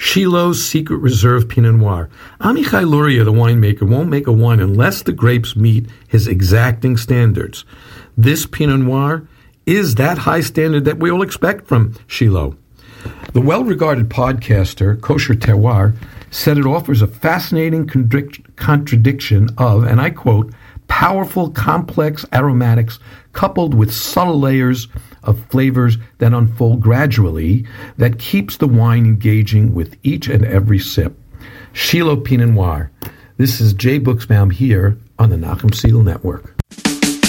Shiloh's Secret Reserve Pinot Noir. Amichai Luria, the winemaker, won't make a wine unless the grapes meet his exacting standards. This Pinot Noir is that high standard that we all expect from Shiloh. The well-regarded podcaster, Kosher Terroir, said it offers a fascinating contradiction of, and I quote, powerful, complex aromatics coupled with subtle layers of flavors that unfold gradually that keeps the wine engaging with each and every sip. Shiloh Pinot Noir. This is Jay Buchsbaum here on the Nachum Segal Network.